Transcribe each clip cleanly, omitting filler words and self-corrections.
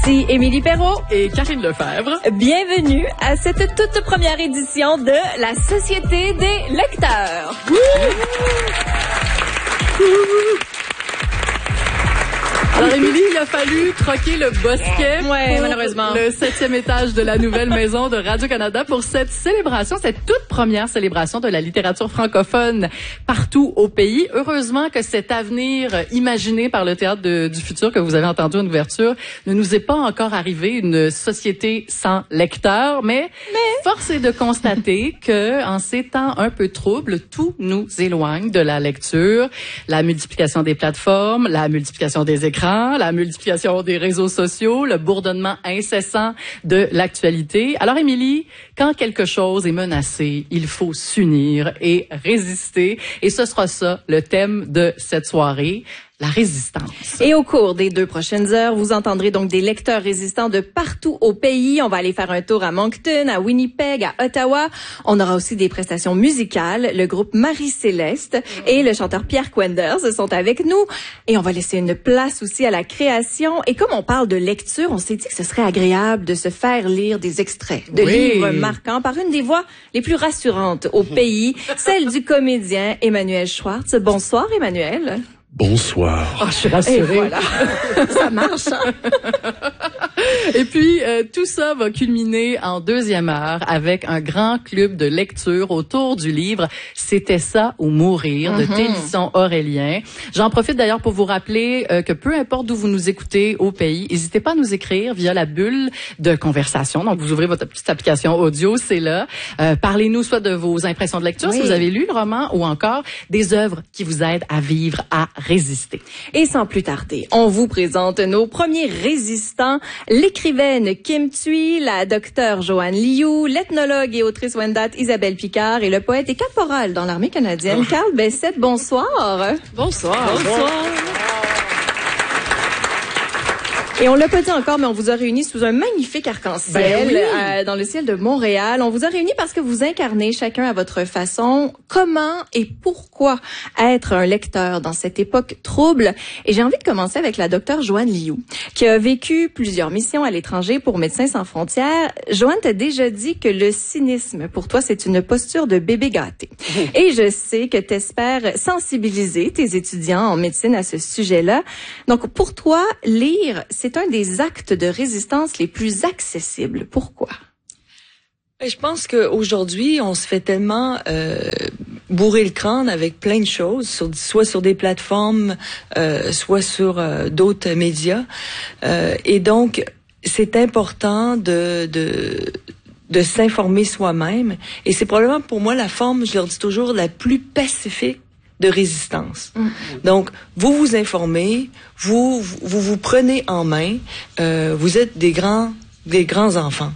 Ici Émilie Perrault et Karine Lefebvre. Bienvenue à cette toute première édition de la Société des lecteurs. Alors, Émilie, il a fallu troquer le bosquet pour malheureusement. Le 7e étage de la nouvelle maison de Radio-Canada pour cette célébration, cette toute première célébration de la littérature francophone partout au pays. Heureusement que cet avenir imaginé par le Théâtre du Futur que vous avez entendu en ouverture ne nous est pas encore arrivé, une société sans lecteurs, mais force est de constater que en ces temps un peu troubles, tout nous éloigne de la lecture, la multiplication des plateformes, la multiplication des écrans, la multiplication des réseaux sociaux, le bourdonnement incessant de l'actualité. Alors, Émilie, quand quelque chose est menacé, il faut s'unir et résister. Et ce sera ça, le thème de cette soirée. La résistance. Et au cours des 2 prochaines heures, vous entendrez donc des lecteurs résistants de partout au pays. On va aller faire un tour à Moncton, à Winnipeg, à Ottawa. On aura aussi des prestations musicales. Le groupe Marie-Céleste et le chanteur Pierre Quenders sont avec nous. Et on va laisser une place aussi à la création. Et comme on parle de lecture, on s'est dit que ce serait agréable de se faire lire des extraits de livres marquants par une des voix les plus rassurantes au pays, celle du comédien Emmanuel Schwartz. Bonsoir, Emmanuel. Bonsoir. Oh, je suis rassurée. Et voilà. Ça marche. Hein? Et puis, tout ça va culminer en 2e heure avec un grand club de lecture autour du livre « C'était ça ou mourir » de Télisson Aurélien. J'en profite d'ailleurs pour vous rappeler que peu importe d'où vous nous écoutez au pays, n'hésitez pas à nous écrire via la bulle de conversation. Donc, vous ouvrez votre petite application audio, c'est là. Parlez-nous soit de vos impressions de lecture, si vous avez lu le roman, ou encore des œuvres qui vous aident à vivre, à résister. Et sans plus tarder, on vous présente nos premiers résistants, l'écrivaine Kim Thuy, la docteure Joanne Liu, l'ethnologue et autrice Wendat Isabelle Picard et le poète et caporal dans l'armée canadienne Carl Bessette. Bonsoir. Bonsoir. Bonsoir. Et on l'a pas dit encore, mais on vous a réunis sous un magnifique arc-en-ciel dans le ciel de Montréal. On vous a réunis parce que vous incarnez chacun à votre façon comment et pourquoi être un lecteur dans cette époque trouble. Et j'ai envie de commencer avec la docteure Joanne Liu, qui a vécu plusieurs missions à l'étranger pour Médecins sans frontières. Joanne t'a déjà dit que le cynisme, pour toi, c'est une posture de bébé gâté. Et je sais que t'espères sensibiliser tes étudiants en médecine à ce sujet-là. Donc, pour toi, lire, c'est un des actes de résistance les plus accessibles. Pourquoi? Je pense qu'aujourd'hui, on se fait tellement bourrer le crâne avec plein de choses, soit sur des plateformes, soit sur d'autres médias. Et donc, c'est important de s'informer soi-même. Et c'est probablement pour moi la forme, je leur dis toujours, la plus pacifique de résistance. Donc, vous vous informez, vous prenez en main, vous êtes des grands enfants.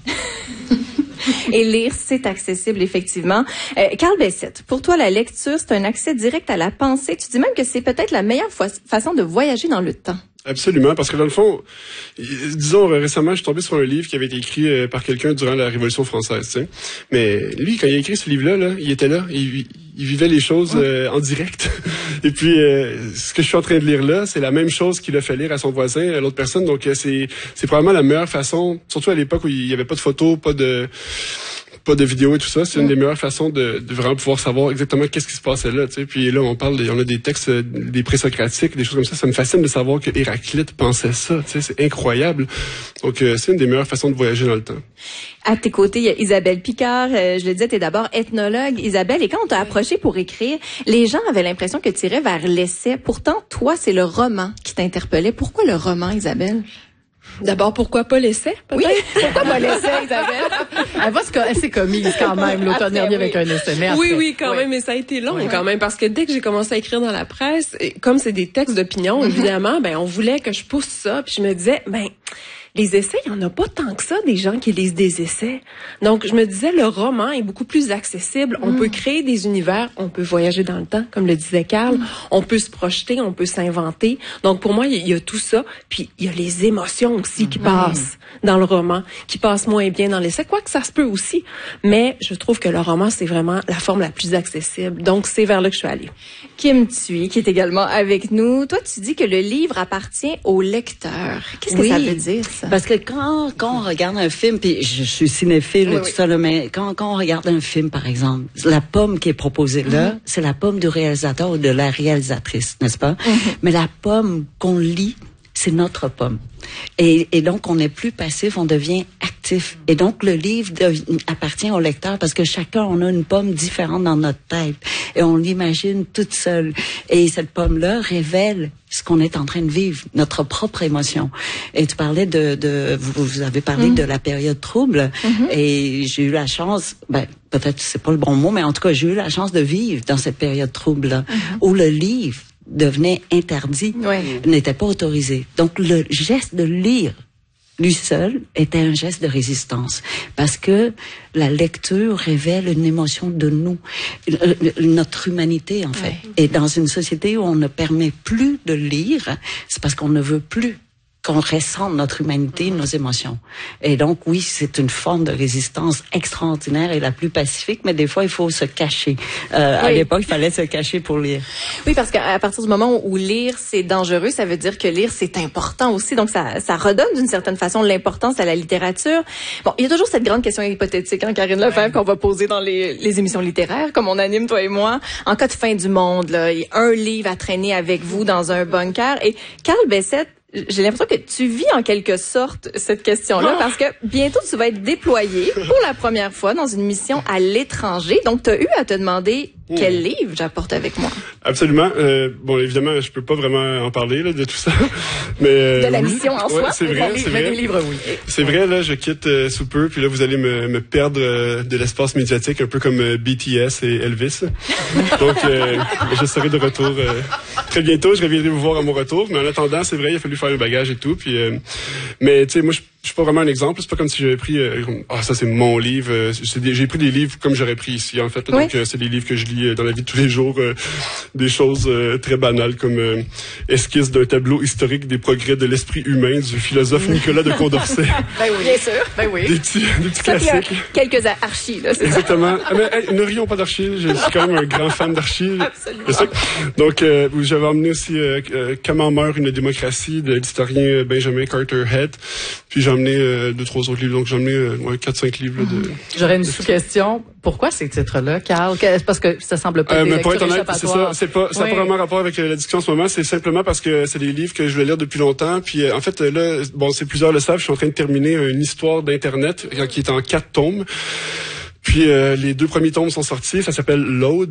Et lire, c'est accessible, effectivement. Carl Bessette, pour toi, la lecture, c'est un accès direct à la pensée. Tu dis même que c'est peut-être la meilleure façon de voyager dans le temps. Absolument, parce que dans le fond, disons récemment, je suis tombé sur un livre qui avait été écrit par quelqu'un durant la Révolution française, tu sais. Mais lui, quand il a écrit ce livre-là, il était là, il vivait les choses en direct. Et puis, ce que je suis en train de lire là, c'est la même chose qu'il a fait lire à son voisin, à l'autre personne. Donc, c'est probablement la meilleure façon, surtout à l'époque où il y avait pas de photos, pas de vidéos et tout ça, c'est une des meilleures façons de vraiment pouvoir savoir exactement qu'est-ce qui se passait là, tu sais. Puis là, on a des textes, des présocratiques, des choses comme ça. Ça me fascine de savoir que Héraclite pensait ça, tu sais. C'est incroyable. Donc, c'est une des meilleures façons de voyager dans le temps. À tes côtés, il y a Isabelle Picard. Je le disais, tu es d'abord ethnologue, Isabelle. Et quand on t'a approché pour écrire, les gens avaient l'impression que tu irais vers l'essai. Pourtant, toi, c'est le roman qui t'interpellait. Pourquoi le roman, Isabelle? D'abord, pourquoi pas l'essai, peut-être? Oui, pourquoi pas l'essai, Isabelle? Elle s'est commise quand même, l'automne dernier avec un essai. Mais Oui, quand même, mais ça a été long quand même, parce que dès que j'ai commencé à écrire dans la presse, comme c'est des textes d'opinion, évidemment, on voulait que je pousse ça, puis je me disais, les essais, il y en a pas tant que ça, des gens qui lisent des essais. Donc, je me disais, le roman est beaucoup plus accessible. On peut créer des univers, on peut voyager dans le temps, comme le disait Carl. On peut se projeter, on peut s'inventer. Donc, pour moi, il y a tout ça. Puis, il y a les émotions aussi qui passent dans le roman, qui passent moins bien dans l'essai. Quoique ça se peut aussi. Mais je trouve que le roman, c'est vraiment la forme la plus accessible. Donc, c'est vers là que je suis allée. Kim Thuy, qui est également avec nous. Toi, tu dis que le livre appartient au lecteur. Qu'est-ce que ça veut dire, ça? ça. Parce que quand on regarde un film, puis je suis cinéphile et tout ça, là, mais quand on regarde un film, par exemple, la pomme qui est proposée là, c'est la pomme du réalisateur ou de la réalisatrice, n'est-ce pas? Mais la pomme qu'on lit, c'est notre pomme. Et donc, on n'est plus passif, on devient actif. Et donc, le livre appartient au lecteur parce que chacun, on a une pomme différente dans notre tête. Et on l'imagine toute seule. Et cette pomme-là révèle ce qu'on est en train de vivre, notre propre émotion. Et tu parlais vous avez parlé de la période trouble. Et j'ai eu la chance, peut-être c'est pas le bon mot, mais en tout cas, j'ai eu la chance de vivre dans cette période trouble-là, où le livre devenait interdit, n'était pas autorisé. Donc, le geste de lire, lui seul, était un geste de résistance. Parce que la lecture révèle une émotion de nous, notre humanité, en fait. Et dans une société où on ne permet plus de lire, c'est parce qu'on ne veut plus qu'on ressente notre humanité, nos émotions. Et donc, oui, c'est une forme de résistance extraordinaire et la plus pacifique, mais des fois, il faut se cacher. À l'époque, il fallait se cacher pour lire. Oui, parce qu'à partir du moment où lire, c'est dangereux, ça veut dire que lire, c'est important aussi. Donc, ça redonne d'une certaine façon l'importance à la littérature. Bon, il y a toujours cette grande question hypothétique, hein, Karine Lefebvre, qu'on va poser dans les émissions littéraires, comme on anime, toi et moi. En cas de fin du monde, là, il y a un livre à traîner avec vous dans un bunker. Et Carl Bessette, j'ai l'impression que tu vis en quelque sorte cette question-là parce que bientôt tu vas être déployé pour la première fois dans une mission à l'étranger. Donc, tu as eu à te demander quel livre j'apporte avec moi. Absolument. Bon, évidemment, je peux pas vraiment en parler là, de tout ça. Mais de la mission en soi. C'est vrai, c'est vrai. C'est vrai, là, je quitte sous peu, puis là, vous allez me perdre de l'espace médiatique, un peu comme BTS et Elvis. Donc, je serai de retour très bientôt. Je reviendrai vous voir à mon retour. Mais en attendant, c'est vrai, il a fallu faire le bagage et tout. Puis, mais tu sais, moi, je suis pas vraiment un exemple. C'est pas comme si j'avais pris ça c'est mon livre. J'ai pris des livres comme j'aurais pris ici en fait. Donc c'est des livres que je lis dans la vie de tous les jours, des choses très banales comme esquisse d'un tableau historique des progrès de l'esprit humain du philosophe Nicolas de Condorcet. Ben oui, bien sûr. Ben oui. Des petits classiques. Quelques archis là. C'est exactement. Mais ne rions pas d'archis. Je suis quand même un grand fan d'archis. Absolument. Donc j'avais emmené aussi Comment meurt une démocratie de l'historien Benjamin Carter Head. Puis j'ai emmené 2-3 autres livres, donc j'ai emmené 4-5 livres. J'aurais une sous-question. Pourquoi ces titres-là, Carl? Parce que ça semble pas des lectures échappatoires. Ça n'a pas vraiment rapport avec la discussion en ce moment. C'est simplement parce que c'est des livres que je voulais lire depuis longtemps. Puis en fait, là, bon, c'est plusieurs le savent, je suis en train de terminer une histoire d'Internet qui est en 4 tomes. Puis les 2 premiers tomes sont sortis. Ça s'appelle Load.